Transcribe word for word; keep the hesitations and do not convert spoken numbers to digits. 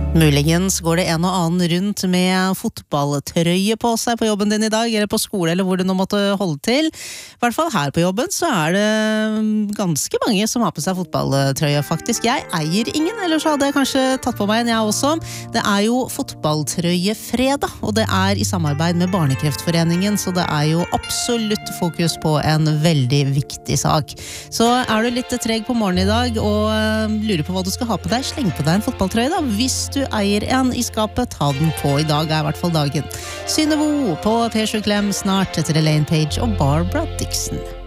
Muligens går det en og annen rundt med fotballtrøye på seg på jobben din i dag, eller på skole, eller hvor du nå måtte holde til. I hvert fall her på jobben så er det ganske mange som har på seg fotballtrøye faktisk. Jeg eier ingen, ellers hadde jeg kanskje tatt på meg en jeg også. Det er jo fotballtrøyefredag, og det er i samarbeid med Barnekreftforeningen, så det er jo absolutt fokus på en veldig viktig sak. Så er du litt treg på morgenen i dag og lurer på hva du skal ha på deg, sleng på deg en fotballtrøye da. Hvis du eier en i skapet, ta den på i dag, er i hvert fall dagen. Synnøve på P sju Klem, snart etter Elaine Page og Barbara Dixon.